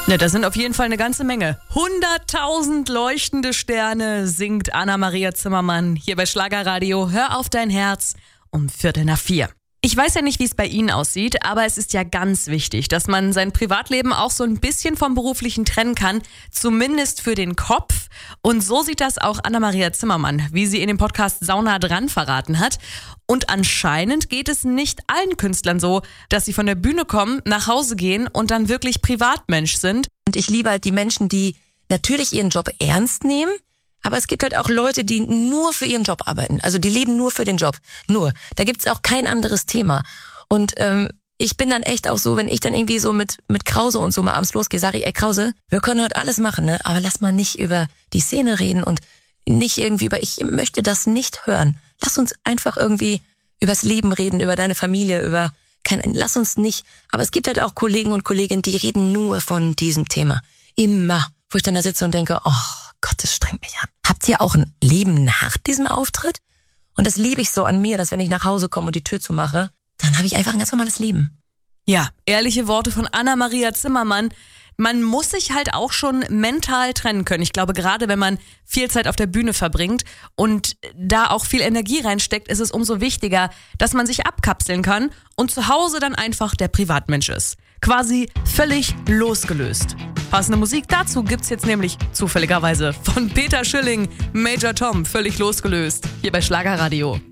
Ne, das sind auf jeden Fall eine ganze Menge. 100.000 leuchtende Sterne singt Anna-Maria Zimmermann hier bei Schlagerradio. Hör auf dein Herz um 3:45. Ich weiß ja nicht, wie es bei Ihnen aussieht, aber es ist ja ganz wichtig, dass man sein Privatleben auch so ein bisschen vom Beruflichen trennen kann, zumindest für den Kopf. Und so sieht das auch Anna-Maria Zimmermann, wie sie in dem Podcast Sauna dran verraten hat. Und anscheinend geht es nicht allen Künstlern so, dass sie von der Bühne kommen, nach Hause gehen und dann wirklich Privatmensch sind. Und ich liebe halt die Menschen, die natürlich ihren Job ernst nehmen, aber es gibt halt auch Leute, die nur für ihren Job arbeiten. Also die leben nur für den Job. Nur. Da gibt's auch kein anderes Thema. Und ich bin dann echt auch so, wenn ich dann irgendwie so mit Krause und so mal abends losgehe, sage ich, ey Krause, wir können heute alles machen, ne? Aber lass mal nicht über die Szene reden und nicht irgendwie ich möchte das nicht hören. Lass uns einfach irgendwie übers Leben reden, über deine Familie, lass uns nicht. Aber es gibt halt auch Kollegen und Kolleginnen, die reden nur von diesem Thema. Immer. Wo ich dann da sitze und denke, oh Gott, das strengt mich an. Habt ihr auch ein Leben nach diesem Auftritt? Und das liebe ich so an mir, dass wenn ich nach Hause komme und die Tür zumache, dann habe ich einfach ein ganz normales Leben. Ja, ehrliche Worte von Anna-Maria Zimmermann. Man muss sich halt auch schon mental trennen können. Ich glaube, gerade wenn man viel Zeit auf der Bühne verbringt und da auch viel Energie reinsteckt, ist es umso wichtiger, dass man sich abkapseln kann und zu Hause dann einfach der Privatmensch ist. Quasi völlig losgelöst. Passende Musik dazu gibt's jetzt nämlich zufälligerweise von Peter Schilling, Major Tom, völlig losgelöst, hier bei Schlagerradio.